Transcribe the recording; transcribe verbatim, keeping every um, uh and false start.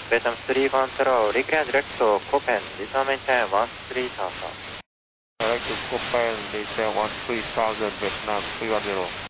Vietnam three control, recreate direct to Copen, descend maintain one three thousand. Direct to Copen, descend one three thousand, Vietnam three one zero.